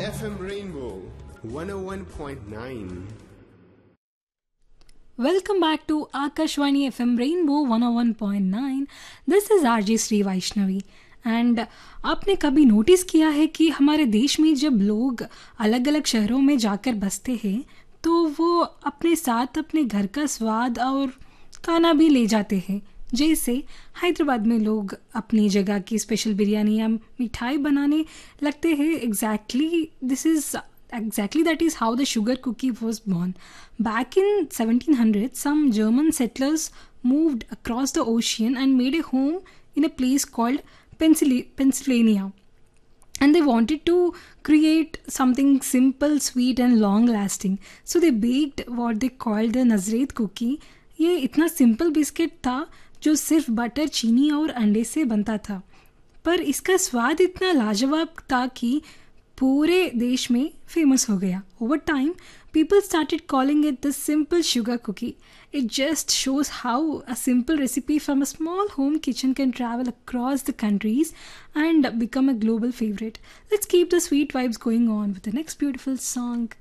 FM Rainbow 101.9. Welcome back to Akashwani FM Rainbow 101.9. This is RJ Sri Vaishnavi. And आपने कभी notice किया है कि हमारे देश में जब लोग अलग अलग शहरों में जाकर बसते हैं तो वो अपने साथ अपने घर का स्वाद और खाना भी ले जाते हैं. जैसे हैदराबाद में लोग अपनी जगह की स्पेशल बिरयानी या मिठाई बनाने लगते हैं. Exactly that is how the sugar cookie was born. Back in 1700, some German settlers moved across the ocean and made a home in a place called Pennsylvania. And they wanted to create something simple, sweet and long lasting. So they baked what they called the Nazareth cookie. ये इतना simple biscuit था जो सिर्फ butter, चीनी और अंडे से बनता था, पर इसका स्वाद इतना लाजवाब था कि पूरे देश में फेमस हो गया. Over time people started calling it the simple sugar cookie. It just shows how a simple recipe from a small home kitchen can travel across the countries and become a global favorite. Let's keep the sweet vibes going on with the next beautiful song.